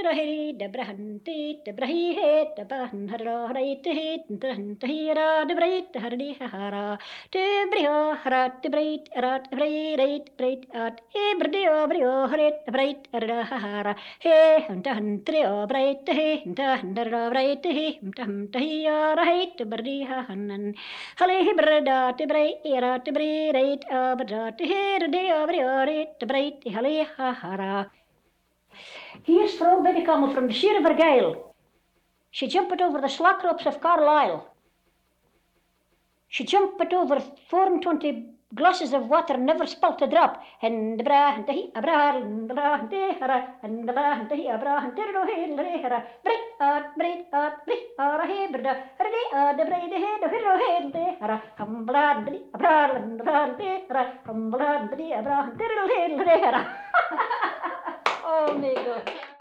hira hiri debrahanti debrahi het debrahan hara right het debrahantira debrait hardi hara debrio hara debrait rat brai right brait at ebrio brio hret brait hara he hantrio brait he hantara brait he hantahia right berdi hanan hale brada debrai era debrai right abrat her de abrio ret brait hale hara. Here's vrouw binnenkomen from the sheer Vergeil. She jumped over the slack ropes of Carlisle. She jumped over 24 glasses of water, never spilt a drop. And the bra and the he abra and the bra and the hara and the bra and the he abra and the he hara break a hebrda the braid head of hero head the hara humbla and the abra and the bra and the hara humbla and the abra and the hara. Oh my God.